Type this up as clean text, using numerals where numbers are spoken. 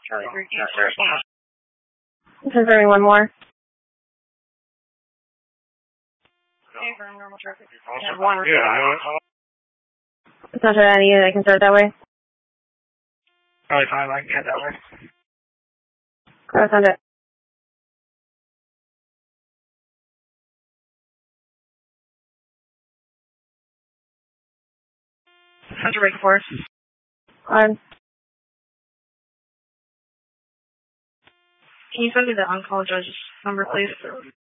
Confirming one more. Confirm normal traffic. One. It's not sure any unit I can start that way. Probably fine, I can head that way. Send it. Central Wake Forest. On. Can you send me the on-call judge's number, please?